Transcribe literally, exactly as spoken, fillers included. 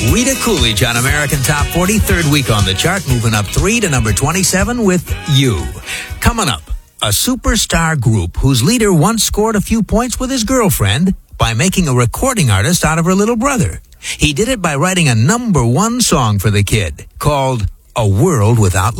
Rita Coolidge on American Top forty, third week on the chart, moving up three to number twenty-seven with You. Coming up, a superstar group whose leader once scored a few points with his girlfriend by making a recording artist out of her little brother. He did it by writing a number one song for the kid called A World Without